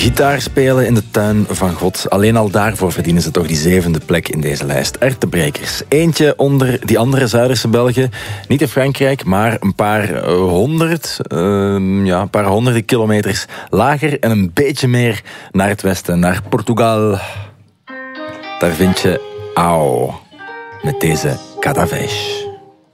Gitaar spelen in de tuin van God. Alleen al daarvoor verdienen ze toch die 7e plek in deze lijst. Erwtenbrekers. Eentje onder die andere Zuiderse Belgen. Niet in Frankrijk, maar een paar honderden kilometers lager en een beetje meer naar het westen, naar Portugal. Daar vind je Au met deze Cada Vez.